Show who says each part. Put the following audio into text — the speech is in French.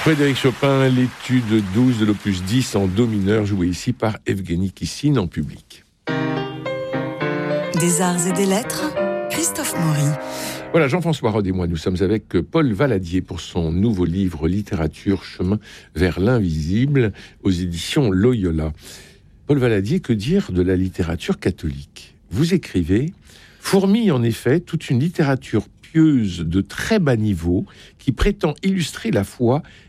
Speaker 1: Frédéric Chopin, l'étude 12 de l'opus 10 en do mineur, jouée ici par Evgeny Kissine en public.
Speaker 2: Des arts et des lettres, Christophe Maury.
Speaker 1: Voilà, Jean-François Rode et moi, nous sommes avec Paul Valadier pour son nouveau livre Littérature, chemin vers l'invisible, aux éditions Loyola. Paul Valadier, que dire de la littérature catholique ? Vous écrivez « Fourmille en effet toute une littérature pieuse de très bas niveau qui prétend illustrer la foi